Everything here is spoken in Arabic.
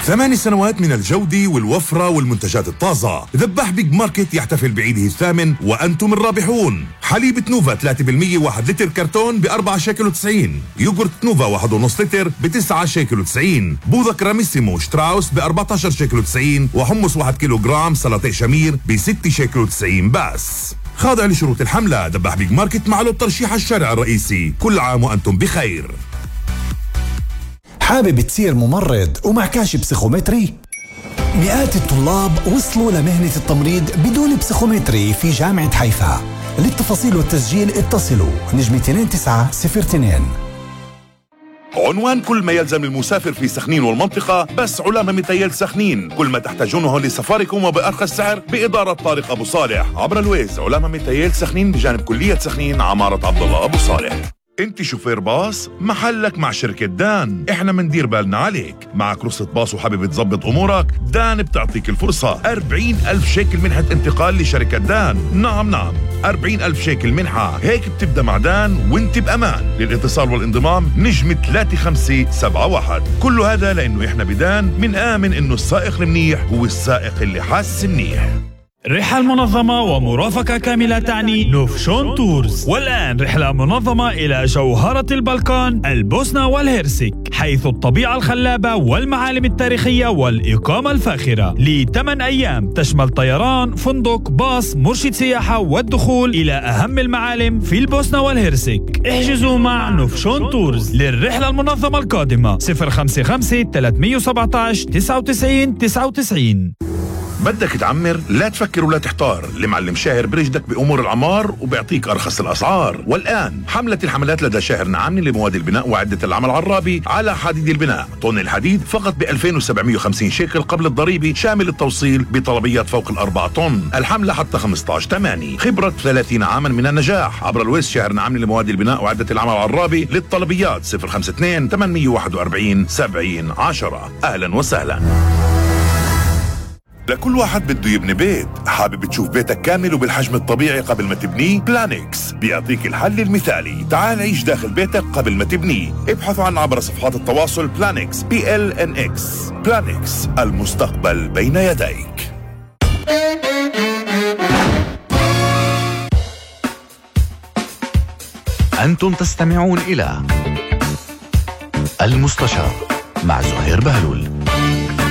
8 سنوات من الجودة والوفرة والمنتجات الطازة. ذباح بيج ماركت يحتفل بعيده الثامن وأنتم الرابحون. حليب نوفا 3% 1 لتر كرتون ب4 شيكل و90. يوغورت نوفا 1.5 لتر ب9 شيكل و90. بوظة كراميسيمو شتراوس ب14 شيكل و90. وحمص 1 كيلو جرام سلطة شمير ب6 شيكل و90 بس. خاضع لشروط الحملة. ذباح بيج ماركت معه ترشيح الشارع الرئيسي. كل عام وأنتم بخير. حابب تصير ممرض ومع كاش بسيخومتري؟ مئات الطلاب وصلوا لمهنة التمريض بدون بسيخومتري في جامعة حيفا. للتفاصيل والتسجيل اتصلوا نجم 2902. عنوان كل ما يلزم المسافر في سخنين والمنطقة بس علامة متيل سخنين. كل ما تحتاجونه لسفاركم وبأرخص سعر بإدارة طارق أبو صالح عبر الويز. علامة متيل سخنين بجانب كلية سخنين عمارة عبد الله أبو صالح. انت شوفير باص محلك مع شركة دان. احنا مندير بالنا عليك. معك رخصة باص وحابب تظبط امورك؟ دان بتعطيك الفرصة. 40,000 شيكل منحة انتقال لشركة دان. نعم 40,000 شيكل منحة. هيك بتبدأ مع دان وانت بأمان. للاتصال والانضمام نجم 3571. كل هذا لانه احنا بدان منآمن انه السائق المنيح هو السائق اللي حاس منيح. رحلة منظمة ومرافقة كاملة تعني نوفشون تورز. والآن رحلة منظمة إلى جوهرة البلقان البوسنة والهرسك، حيث الطبيعة الخلابة والمعالم التاريخية والإقامة الفاخرة ل8 أيام تشمل طيران، فندق، باص، مرشد سياحة والدخول إلى أهم المعالم في البوسنة والهرسك. احجزوا مع نوفشون تورز للرحلة المنظمة القادمة 055 317 99 99. بدك تعمر؟ لا تفكر ولا تحتار. المعلم شاهر برشدك بأمور العمار وبيعطيك أرخص الأسعار. والآن حملة الحملات لدى شاهر نعامني لمواد البناء وعدة العمل العرابي على حديد البناء. طن الحديد فقط ب 2750 شيكل قبل الضريبة شامل التوصيل بطلبيات فوق 4 طن. الحملة حتى 15/8. خبرة 30 عاما من النجاح. عبر الويس شاهر نعامني لمواد البناء وعدة العمل العرابي. للطلبيات 052 841 7010. أهلا وسهلا. لكل واحد بده يبني بيت. حابب تشوف بيتك كامل وبالحجم الطبيعي قبل ما تبنيه؟ بلانكس بيعطيك الحل المثالي. تعال عيش داخل بيتك قبل ما تبنيه. ابحثوا عنه عبر صفحات التواصل بلانكس PLNX. بلانكس المستقبل بين يديك. أنتم تستمعون إلى المستشار مع زهير بهلول.